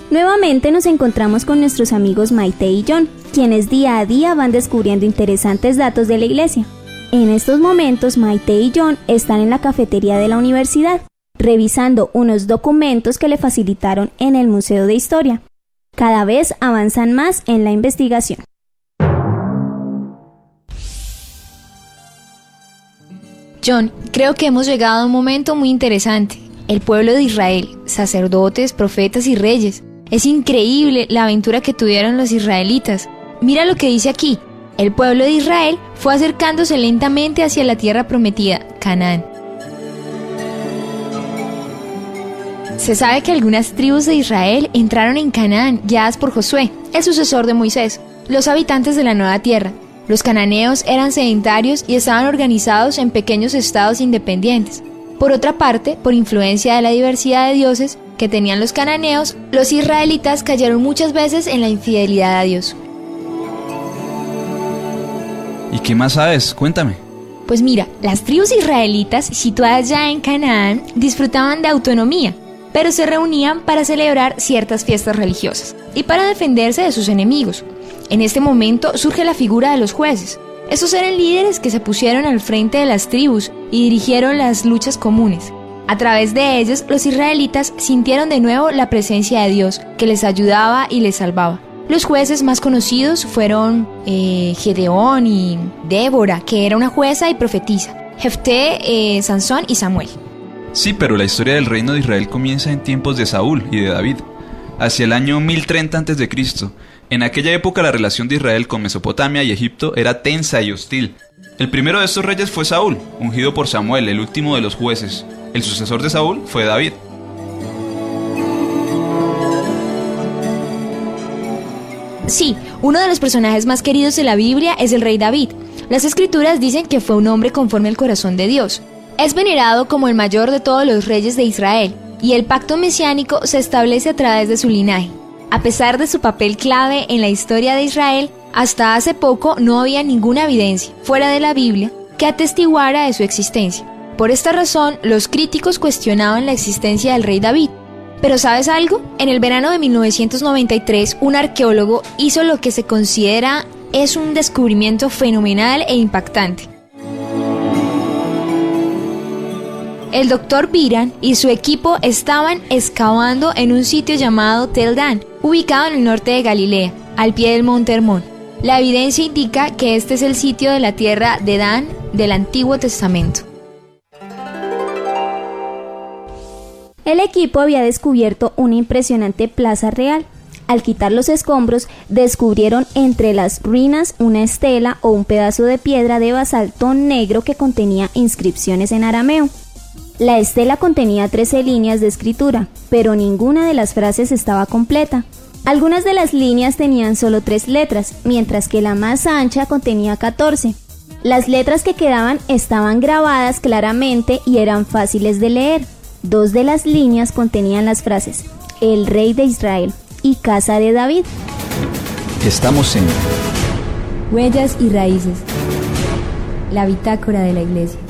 Nuevamente nos encontramos con nuestros amigos Maite y John, quienes día a día van descubriendo interesantes datos de la iglesia. En estos momentos, Maite y John están en la cafetería de la universidad, revisando unos documentos que le facilitaron en el Museo de Historia. Cada vez avanzan más en la investigación. John, creo que hemos llegado a un momento muy interesante. El pueblo de Israel, sacerdotes, profetas y reyes. Es increíble la aventura que tuvieron los israelitas. Mira lo que dice aquí. El pueblo de Israel fue acercándose lentamente hacia la tierra prometida, Canaán. Se sabe que algunas tribus de Israel entraron en Canaán, guiadas por Josué, el sucesor de Moisés, los habitantes de la nueva tierra. Los cananeos eran sedentarios y estaban organizados en pequeños estados independientes. Por otra parte, por influencia de la diversidad de dioses que tenían los cananeos, los israelitas cayeron muchas veces en la infidelidad a Dios. ¿Y qué más sabes? Cuéntame. Pues mira, las tribus israelitas situadas ya en Canaán disfrutaban de autonomía, pero se reunían para celebrar ciertas fiestas religiosas y para defenderse de sus enemigos. En este momento surge la figura de los jueces. Estos eran líderes que se pusieron al frente de las tribus y dirigieron las luchas comunes. A través de ellos, los israelitas sintieron de nuevo la presencia de Dios, que les ayudaba y les salvaba. Los jueces más conocidos fueron Gedeón y Débora, que era una jueza y profetisa, Jefté, Sansón y Samuel. Sí, pero la historia del reino de Israel comienza en tiempos de Saúl y de David, hacia el año 1030 a.C. En aquella época la relación de Israel con Mesopotamia y Egipto era tensa y hostil. El primero de estos reyes fue Saúl, ungido por Samuel, el último de los jueces. El sucesor de Saúl fue David. Sí, uno de los personajes más queridos de la Biblia es el rey David. Las escrituras dicen que fue un hombre conforme al corazón de Dios. Es venerado como el mayor de todos los reyes de Israel, y el pacto mesiánico se establece a través de su linaje. A pesar de su papel clave en la historia de Israel, hasta hace poco no había ninguna evidencia, fuera de la Biblia, que atestiguara de su existencia. Por esta razón, los críticos cuestionaban la existencia del rey David. Pero ¿sabes algo? En el verano de 1993, un arqueólogo hizo lo que se considera es un descubrimiento fenomenal e impactante. El Dr. Biran y su equipo estaban excavando en un sitio llamado Tel Dan, ubicado en el norte de Galilea, al pie del monte Hermón. La evidencia indica que este es el sitio de la tierra de Dan del Antiguo Testamento. El equipo había descubierto una impresionante plaza real. Al quitar los escombros, descubrieron entre las ruinas una estela o un pedazo de piedra de basalto negro que contenía inscripciones en arameo. La estela contenía 13 líneas de escritura, pero ninguna de las frases estaba completa. Algunas de las líneas tenían solo 3 letras, mientras que la más ancha contenía 14. Las letras que quedaban estaban grabadas claramente y eran fáciles de leer. 2 de las líneas contenían las frases "El rey de Israel" y "Casa de David". Estamos en Huellas y raíces, la bitácora de la iglesia.